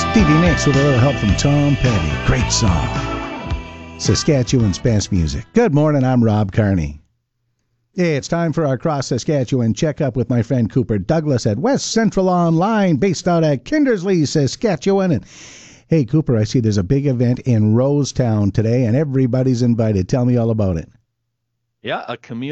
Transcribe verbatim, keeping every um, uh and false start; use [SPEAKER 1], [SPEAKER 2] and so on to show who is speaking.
[SPEAKER 1] Stevie Nicks with a little help from Tom Petty. Great song. Saskatchewan's best music. Good morning, I'm Rob Carney. Hey, it's time for our Cross Saskatchewan checkup with my friend Cooper Douglas at West Central Online, based out at Kindersley, Saskatchewan. And hey, Cooper, I see there's a big event in Rosetown today, and everybody's invited. Tell me all about it.
[SPEAKER 2] Yeah, a community